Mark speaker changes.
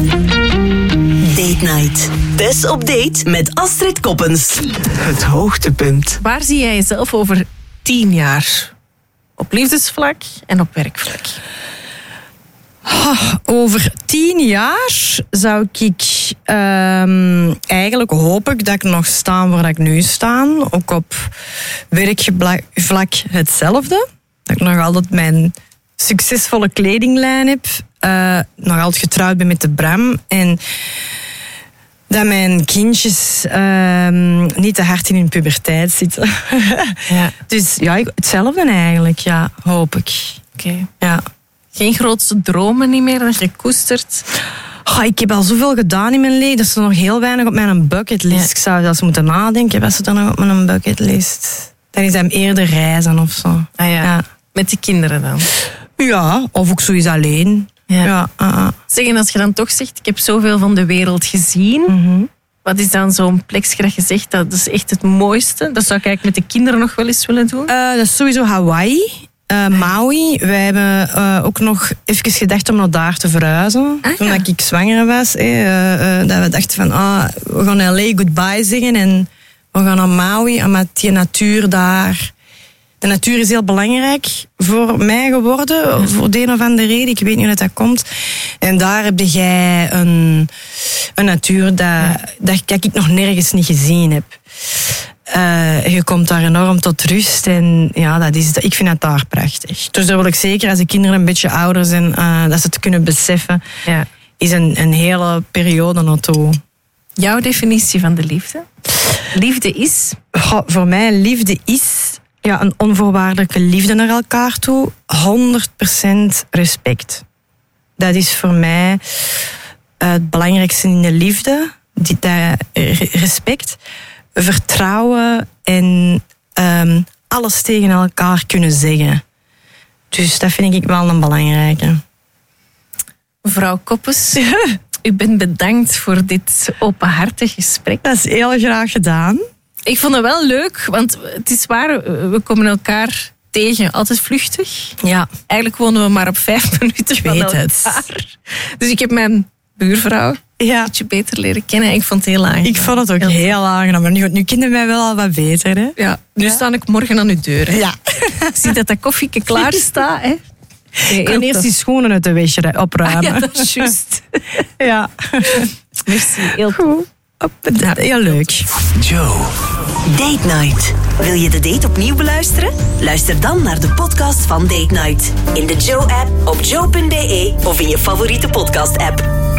Speaker 1: Date Night. Tess op date met Astrid Koppens.
Speaker 2: Het hoogtepunt.
Speaker 3: Waar zie jij jezelf over 10 jaar? Op liefdesvlak en op werkvlak?
Speaker 4: Over 10 jaar zou ik eigenlijk hoop ik dat ik nog sta waar ik nu sta. Ook op werkvlak hetzelfde. Dat ik nog altijd mijn succesvolle kledinglijn heb. Nog altijd getrouwd ben met de Bram. En dat mijn kindjes niet te hard in hun puberteit zitten.
Speaker 3: Ja.
Speaker 4: Dus ja, hetzelfde eigenlijk, ja, hoop ik.
Speaker 3: Oké.
Speaker 4: Ja.
Speaker 3: Geen grootste dromen niet meer dat je koestert?
Speaker 4: Ik heb al zoveel gedaan in mijn leven. Dat is er nog heel weinig op mijn bucketlist.
Speaker 3: Ja.
Speaker 4: Ik zou zelfs moeten nadenken. Wat is er nog op mijn bucketlist? Dan is hem eerder reizen of zo.
Speaker 3: Ah ja.
Speaker 4: Ja.
Speaker 3: Met die kinderen dan?
Speaker 4: Ja, of ook zoiets alleen.
Speaker 3: Ja.
Speaker 4: Ja.
Speaker 3: Zeg, en als je dan toch zegt, ik heb zoveel van de wereld gezien. Wat is dan zo'n plekje dat je zegt, dat is echt het mooiste? Dat zou ik eigenlijk met de kinderen nog wel eens willen doen.
Speaker 4: Dat is sowieso Hawaii. Maui. Wij hebben ook nog even gedacht om naar daar te verhuizen. Toen ik zwanger was. Dat we dachten van, we gaan LA goodbye zeggen. En we gaan naar Maui. Omdat die natuur daar... De natuur is heel belangrijk voor mij geworden. Voor de een of andere reden. Ik weet niet hoe dat komt. En daar heb jij een natuur dat ik nog nergens niet gezien heb. Je komt daar enorm tot rust. En ja, ik vind dat daar prachtig. Dus daar wil ik zeker, als de kinderen een beetje ouder zijn, dat ze het kunnen beseffen.
Speaker 3: Ja.
Speaker 4: Is een hele periode naartoe.
Speaker 3: Jouw definitie van de liefde? Liefde is?
Speaker 4: Voor mij, liefde is... Ja, een onvoorwaardelijke liefde naar elkaar toe. 100% respect. Dat is voor mij het belangrijkste in de liefde. Respect, vertrouwen en alles tegen elkaar kunnen zeggen. Dus dat vind ik wel een belangrijke.
Speaker 3: Mevrouw Koppens, u bent bedankt voor dit openhartig gesprek.
Speaker 4: Dat is heel graag gedaan.
Speaker 3: Ik vond het wel leuk, want het is waar, we komen elkaar tegen, altijd vluchtig.
Speaker 4: Ja.
Speaker 3: Eigenlijk wonen we maar op 5 minuten van elkaar.
Speaker 4: het.
Speaker 3: Dus ik heb mijn buurvrouw een beetje beter leren kennen en ik vond het heel aangenaam.
Speaker 4: Ik vond het ook heel aangenaam, maar nu kennen wij wel al wat beter. Hè?
Speaker 3: Ja, nu sta ik morgen aan uw deur. Hè.
Speaker 4: Ja.
Speaker 3: Ik zie dat koffieke klaar staat. Hè.
Speaker 4: Ik kan eerst die schoenen uit de wc opruimen.
Speaker 3: Ja, dat is juist.
Speaker 4: Ja.
Speaker 3: Merci, heel goed.
Speaker 4: Heel leuk.
Speaker 1: Joe. Date Night. Wil je de date opnieuw beluisteren? Luister dan naar de podcast van Date Night. In de Joe-app, op joe.be of in je favoriete podcast-app.